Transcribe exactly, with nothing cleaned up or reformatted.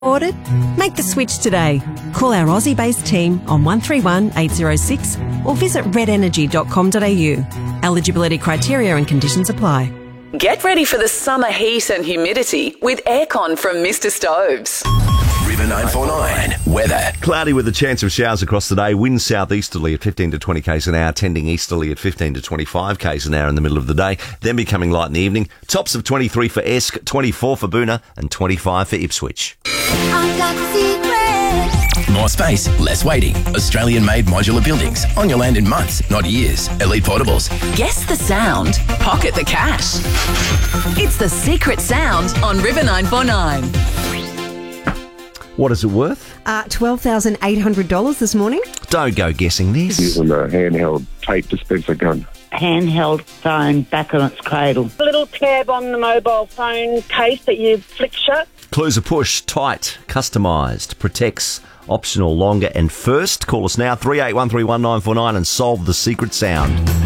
Ordered? Make the switch today. Call our Aussie-based team on one three one, eight zero six or visit red energy dot com dot a u. Eligibility criteria and conditions apply. Get ready for the summer heat and humidity with aircon from Mister Stoves. River nine four nine. Weather. Cloudy with a chance of showers across the day. Winds southeasterly at fifteen to twenty k's an hour, tending easterly at fifteen to twenty-five k's an hour in the middle of the day, then becoming light in the evening. Tops of twenty-three for Esk, twenty-four for Boona and twenty-five for Ipswich. More space, less waiting. Australian-made modular buildings. On your land in months, not years. Elite Portables. Guess the sound. Pocket the cash. It's the secret sound on River nine four nine. What is it worth? Uh, twelve thousand eight hundred dollars this morning. Don't go guessing this. Using a handheld tape dispenser gun. Handheld phone back on its cradle. A little tab on the mobile phone case that you flick shut. Clues are push, tight, customised, protects, optional, longer and first. Call us now, three eight one three one nine four nine and solve the secret sound.